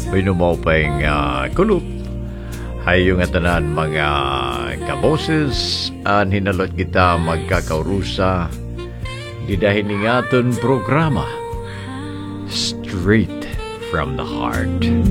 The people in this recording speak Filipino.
Pinumaw pa yung kulot. Hayo nga tanan mga kaboses, hinalot kita magkakaurusa. Didahin nga aton programa. Straight from the heart.